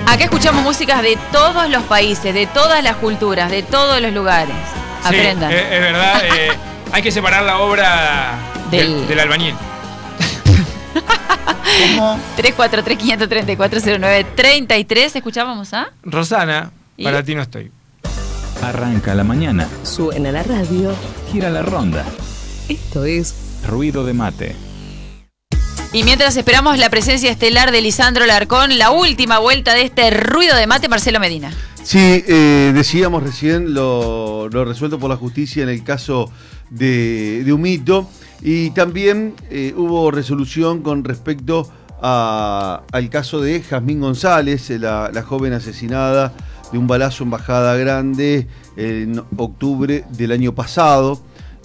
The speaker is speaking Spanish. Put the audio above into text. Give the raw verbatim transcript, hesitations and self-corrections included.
Acá escuchamos músicas de todos los países, de todas las culturas, de todos los lugares. Aprendan. Sí, es, es verdad. Eh, hay que separar la obra del, del, del albañil. ¿Cómo? tres cuatro tres, cinco tres cuatro, cero nueve, tres tres. Escuchábamos a Rosana, ¿Y? Para ti no estoy. Arranca la mañana. Suena la radio. Gira la ronda. Esto es Ruido de Mate. Y mientras esperamos la presencia estelar de Lisandro Larcón, la última vuelta de este Ruido de Mate, Marcelo Medina. Sí, eh, decíamos recién lo, lo resuelto por la justicia en el caso de, de Humito, y también eh, hubo resolución con respecto a, al caso de Jazmín González, la, la joven asesinada de un balazo en Bajada Grande en octubre del año pasado.